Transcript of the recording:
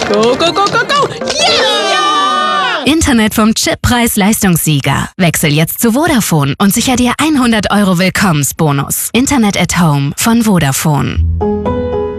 Go, go, go, go, go! Yeah! Internet vom Chip Preis-Leistungssieger. Wechsel jetzt zu Vodafone und sicher dir 100 € Willkommensbonus. Internet at Home von Vodafone.